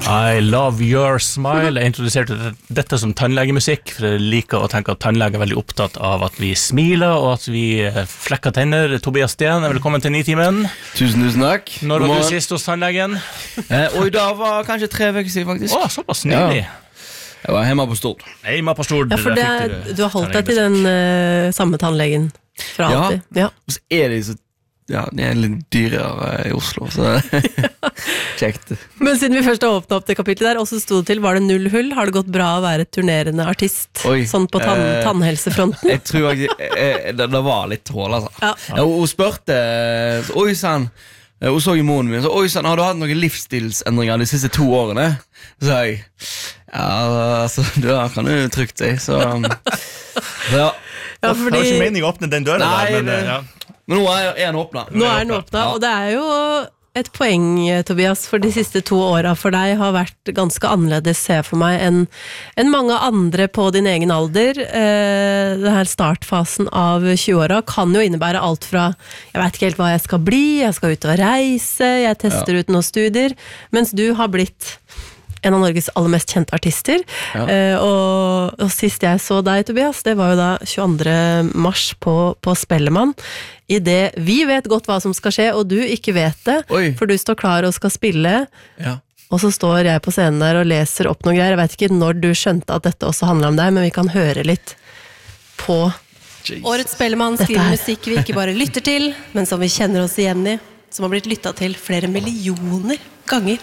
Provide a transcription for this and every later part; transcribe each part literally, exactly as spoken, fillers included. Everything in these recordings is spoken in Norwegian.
I love your smile. Jeg introduserte dette som tannlegemusikk, for jeg liker å tenke at tannlege er veldig opptatt av at vi smiler, og at vi flekker tenner. Tobias Steen, velkommen til Nitimen. Tusen, tusen takk. Når var du sist hos tannlegen? Eh, og i dag var kanskje tre vekker siden, faktisk. Åh, såpass nydelig. Ja. Jeg var hjemme på Stord. Hjemme på Stord. Ja, for det er, du har holdt deg til den uh, samme tannlegen fra Ja. alltid. Ja. Og så er de så Ja, de er litt dyrere i Oslo, så kjekt. Men siden vi først har åpnet opp det kapitlet der, og så stod det til, var det null hull? Har det gått bra å være turnerende artist? Oi, sånn på tann, eh, tannhelsefronten? Jeg tror jeg, eh, det, det var litt hål, altså. Ja. Ja, hun spurte Oi sann, hun så i moren min så, Oi sann, har du hatt noen livsstilsendringer de siste to årene? Så sa jeg Ja, altså, du kan jo trygt si. Så, så ja. Ja, Det fordi var ikke meningen å åpne den døra Nei, der, men det- ja. Men nå er er den åpna. nå er den åpnet, og det er jo et poeng, Tobias, for de siste to årene for deg har vært ganske annerledes, ser jeg for meg, enn enn mange andre på din egen alder. Eh, det her startfasen av tjue-åra kan jo innebære alt fra jeg vet ikke helt hva jeg skal bli, jeg skal ut og reise, jeg tester ut noen studier, mens du har blitt en av Norges aller mest kjente artister. Ja. Eh, og, og sist jeg så deg, Tobias, det var jo da tjueandre mars på, på Spellemann. I det vi vet godt hva som skal skje, og du ikke vet det, Oi. for du står klar og skal spille, Ja. og så står jeg på scenen der og leser opp noen greier. Jeg vet ikke når du skjønte at dette også handler om deg, men vi kan høre litt på Jesus. Årets Spellemann Dette skriver her. musikk vi ikke bare lytter til, men som vi kjenner oss igjen i, som har blitt lyttet til flere millioner ganger.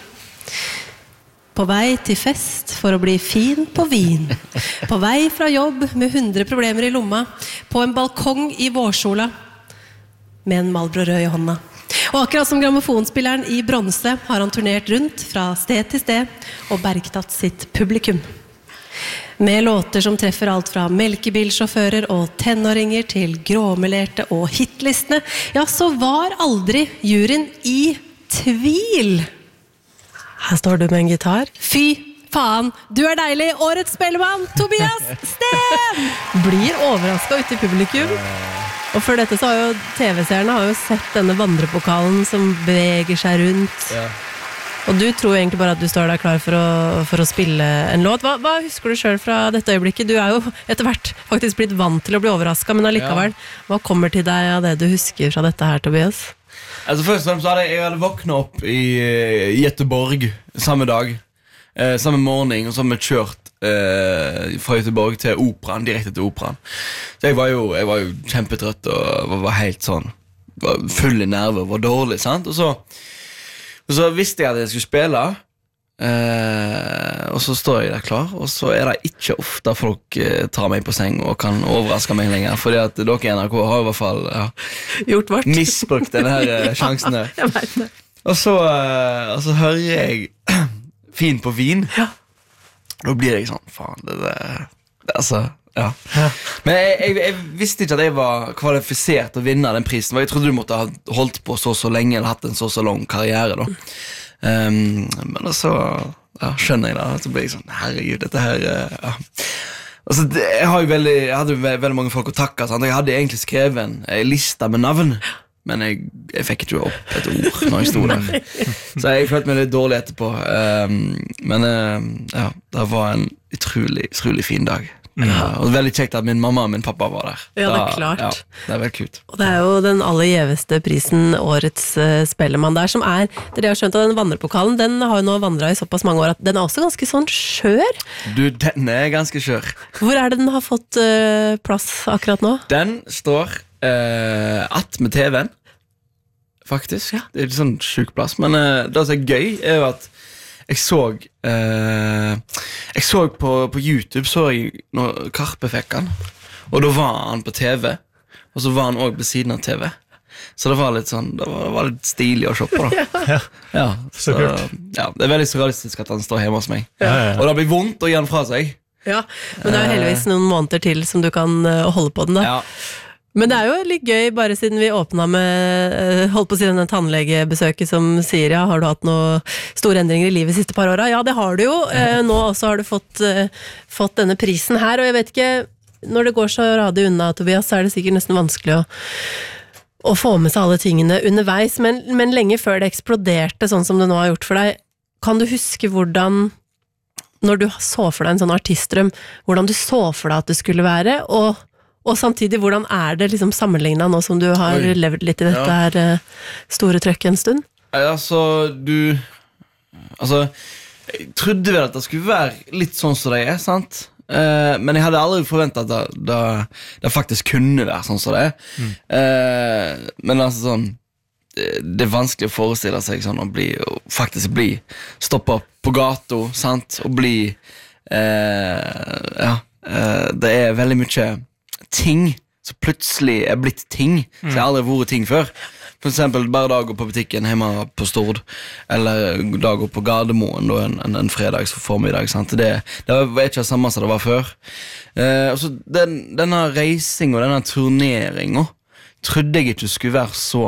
På vei til fest for å bli fin på vin. På vei fra jobb med hundre problemer i lomma. På en balkong i vårsola. Med en Marlboro rød i hånda. Og akkurat som grammofonspilleren i bronse har han turnert rundt fra sted til sted og bergtatt sitt publikum. Med låter som treffer alt fra melkebilsjåfører og tenåringer til gråmelerte og hitlistene, ja, så var aldri juryen i tvil. Her står du med en gitar. Fy faen, du er deilig, årets Spellemann, Tobias Steen! Blir overrasket ute i publikum. Og før dette så har jo T V-seerne har jo sett denne vandrepokalen som beveger seg rundt. Ja. Og du tror egentlig bare at du står der klar for å, for å spille en låt. Hva, hva husker du selv fra dette øyeblikket? Du er jo etter hvert faktisk blitt vant til å bli overrasket, men allikevel, hva kommer til deg av det du husker fra dette her, Tobias? Altså Først og fremst så hadde jeg, jeg hadde våknet opp i uh, Göteborg samme dag, uh, samme morgen, og så hadde vi kjørt uh, fra Göteborg til operaen, direkte til operaen. Så jeg var jo, jeg var jo kjempetrøtt og var, var helt sånn, var full i nerver, var dårlig, sant? Og så, og så visste jeg at jeg skulle spille, uh, og så står jeg der klar, og så er det ikke ofte folk uh, tar meg på seng og kan overraske meg lenger, fordi at dere i N R K har i hvert fall ja, Gjort vårt. misbrukt denne her eh, sjansen her. Jeg vet det. Og så, eh, og så hører jeg Fin på vin. Ja. Da blir jeg sånn, faen, det, det, det altså, ja. Men jeg, jeg, jeg visste ikke at jeg var kvalifisert til å vinne den prisen. Jeg trodde du måtte ha holdt på så så lenge, eller hatt en så så lang karriere da. Um, men så ja, skjønner jeg da, så blir jeg sånn, herregud, dette her, eh, ja. Altså, det, jeg, har jo veldig, jeg hadde jo ve veldig mange folk å takke, sant? Jeg hadde egentlig skrevet en, en liste med navn, men jeg, jeg fikk ikke opp et ord når jeg stod der. Så jeg følte meg litt dårlig etterpå. Um, men um, ja, det var en utrolig, utrolig fin dag. Ja, og veldig kjekt at min mamma og min pappa var der. Ja, det er Da- klart. Ja, det er veldig kult. Og det er jo den aller gjeveste prisen, årets uh, Spellemann der, som er, dere har skjønt at den vandrepokalen, den har jo nå vandret i såpass mange år, at den er også ganske sånn skjør. Du, den er ganske skjør. Hvor er det den har fått uh, plass akkurat nå? Den står uh, att med T V-en, faktisk. Ja. Det er ikke sånn syk plass, men uh, det som er gøy er jo at jeg så uh, Jeg så på, på YouTube så jeg når Karpe fikk han, og da var han på T V, og så var han også på siden av T V. Så det var litt sånn Det var, det var litt stilig å se på da. Ja. Ja, Så kult. ja, det er veldig surrealistisk at han står hjemme hos meg. Ja, ja, ja. Og det blir vondt å gi han fra seg. Ja, men det er jo heldigvis noen måneder til som du kan uh, holde på den da. Ja. Men det er jo litt gøy, bare siden vi åpnet med, uh, holdt på å si denne tannlegebesøket som sier, ja, har du hatt noen store endringer i livet de siste par årene? Ja, det har du jo. Uh, nå også har du fått, uh, fått denne prisen her, og jeg vet ikke, når det går så radig unna, Tobias, så er det sikkert nesten vanskelig å å få med seg alle tingene underveis, men, men lenge før det eksploderte, sånn som det nå har gjort for deg, kan du huske hvordan, når du så for deg en sånn artistdrøm, hvordan du så for deg at det skulle være, og, og samtidig, hvordan er det liksom sammenlignet nå som du har Oi. levd litt i dette Ja. her eh, store trøkket en stund? Altså, du Altså, jeg trodde vel at det skulle være litt sånn som det er, sant? Eh, men jeg hadde aldri forventet at det, det, det faktisk kunne være sånn som det er. Mm. Eh, men altså sånn det, det er vanskelig å forestille seg sånn å bli, å faktisk bli stoppet på gata, sant? Og bli eh, Ja, eh, det er veldig mye ting som plutselig er blitt ting, som jeg aldri har vært ting før. For eksempel bare da gå på butikken hjemme på Stord, eller da gå på Gardermoen da, en, en, en fredags formiddag. Sant? Det, det var ikke det samme som det var før. Eh, altså, den, denne reisingen og denne turneringen trodde jeg ikke skulle være så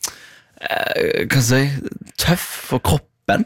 eh, hva skal jeg si, tøff for kroppen.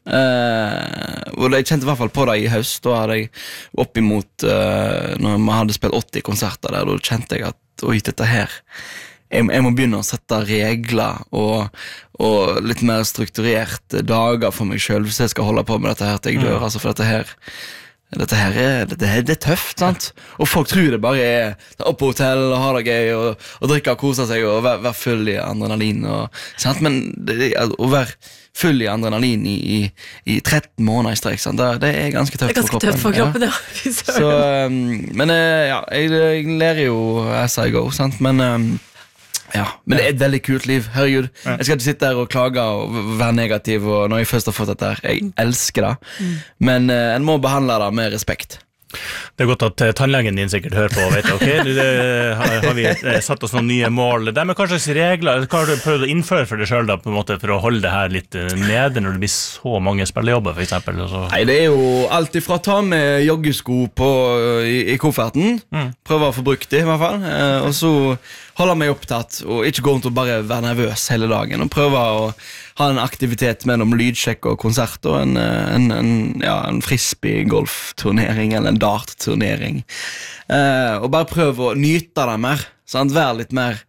Eh, og jeg kjente i hvert fall på det i høst. Da hadde jeg oppimot eh, når vi hadde spilt åtti konserter der, da kjente jeg at oi, dette her Jeg, jeg må begynne å sette regler og, og litt mer strukturerte dager for meg selv hvis jeg skal holde på med dette her til jeg dør. Mm. Altså for dette her Dette her er, dette her, det er tøft, sant? Og folk tror det bare er opp på hotell og ha det gøy og, og drikke og kose seg og være, være full i adrenalin og, sant? Men det, å være full i adrenalin i, i, i tretten måneder i strekk, sant? Det, det er ganske tøft, Det er ganske for kroppen. tøft for kroppen, ja. ja. Så, um, men ja, jeg, jeg lærer jo as I go, sant? Men um, ja, men det er et veldig kult liv. Herregud, Ja. jeg skal ikke sitte her og klage og være negativ og når jeg først har fått dette her. Jeg elsker det, Mm. men uh, en må behandle det med respekt. Det er godt at eh, tannlegen din sikkert hører på og vet, ok, det, det, har, har vi eh, satt oss noen nye mål. Det med hva slags regler, hva har du prøvd å innføre for deg selv da, på en måte, for å holde det her litt eh, nede når det blir så mange spillejobber, for eksempel? Og så. Nei, det er jo alt ifra å ta med joggesko på, i, i kofferten, Mm. prøve å få brukt det i hvert fall, eh, og så holde meg opptatt, og ikke gå rundt og bare være nervøs hele dagen, og prøve å ha en aktivitet mellom lydsjekk og konsert, og en, en, en, ja, en frisbee-golfturnering, eller en dart-turnering. Eh, og bare prøve å nyte det mer, sant? Være litt mer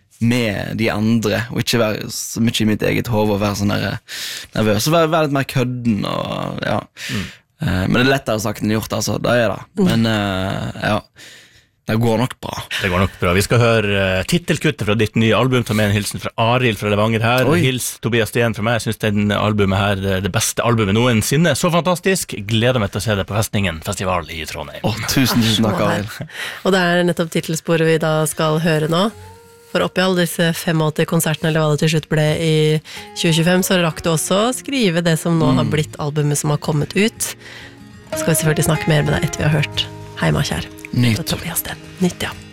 med de andre, og ikke være så mye i mitt eget hode og være sånn der nervøs, og være, være litt mer kødden, og ja. Mm. Eh, men det er lettere sagt enn gjort, altså, det er det. Men eh, ja, det går nok bra. Det går nok bra. Vi skal høre uh, titelkuttet fra ditt nye album, ta med en hilsen fra Arild fra Levanger her. Oi. Hils Tobias Steen fra meg. Jeg synes den albumet her er det beste albumet noensinne. Så fantastisk. Gleder meg til å se det på Festningen Festival i Trondheim. Åh, tusen, tusen takk, Å, Arild. Og det er nettopp titelsporet vi da skal høre nå. For oppi alle disse åttifem konsertene, eller hva det til slutt ble i tjue tjuefem, så rakk du også skrive det som nå har blitt albumet som har kommet ut. Så skal vi selvfølgelig snakke mer med deg etter vi har hørt Heima kjær. Nyt. Tobias Steen. Nytt, ja.